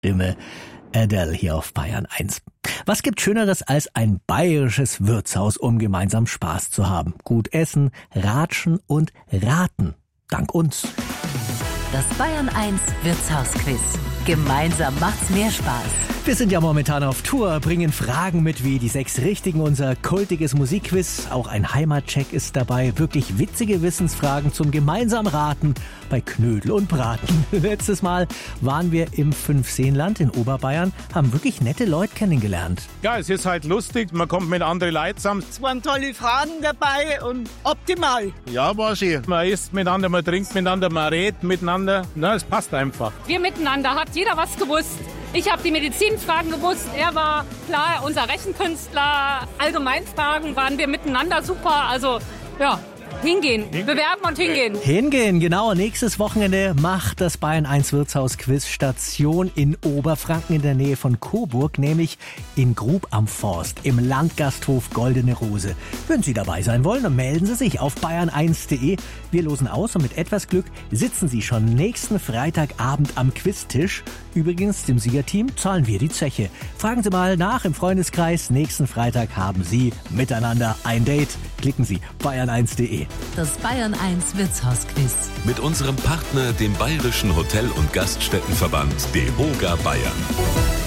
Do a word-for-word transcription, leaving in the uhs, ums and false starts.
Stimme Adele hier auf Bayern eins. Was gibt Schöneres als ein bayerisches Wirtshaus, um gemeinsam Spaß zu haben? Gut essen, ratschen und raten. Dank uns. Das Bayern eins Wirtshausquiz. Gemeinsam macht's mehr Spaß. Wir sind ja momentan auf Tour, bringen Fragen mit wie die sechs Richtigen, unser kultiges Musikquiz. Auch ein Heimatcheck ist dabei. Wirklich witzige Wissensfragen zum gemeinsamen Raten bei Knödel und Braten. Letztes Mal waren wir im Fünfseenland in Oberbayern, haben wirklich nette Leute kennengelernt. Ja, es ist halt lustig, man kommt mit anderen Leuten zusammen. Es waren tolle Fragen dabei und optimal. Ja, war schön. Man isst miteinander, man trinkt miteinander, man redet miteinander. Na, es passt einfach. Wir miteinander, hat jeder was gewusst. Ich habe die Medizinfragen gewusst, er war klar unser Rechenkünstler. Allgemeinfragen waren wir miteinander super, also ja. Hingehen, bewerben und hingehen. Hingehen, genau. Nächstes Wochenende macht das Bayern eins Wirtshaus Quiz Station in Oberfranken in der Nähe von Coburg, nämlich in Grub am Forst im Landgasthof Goldene Rose. Wenn Sie dabei sein wollen, dann melden Sie sich auf bayern eins punkt de. Wir losen aus und mit etwas Glück sitzen Sie schon nächsten Freitagabend am Quiztisch. Übrigens, dem Siegerteam zahlen wir die Zeche. Fragen Sie mal nach im Freundeskreis. Nächsten Freitag haben Sie miteinander ein Date. Klicken Sie bayern eins punkt de. Das Bayern eins Wirtshausquiz. Mit unserem Partner, dem Bayerischen Hotel- und Gaststättenverband DEHOGA Bayern.